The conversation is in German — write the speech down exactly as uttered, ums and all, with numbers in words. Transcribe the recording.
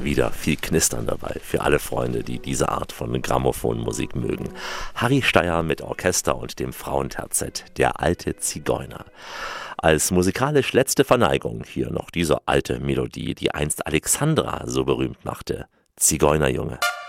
wieder viel Knistern dabei für alle Freunde, die diese Art von Grammophonmusik mögen. Harry Steier mit Orchester und dem Frauenterzett, Der alte Zigeuner. Als musikalisch letzte Verneigung hier noch diese alte Melodie, die einst Alexandra so berühmt machte. Zigeunerjunge.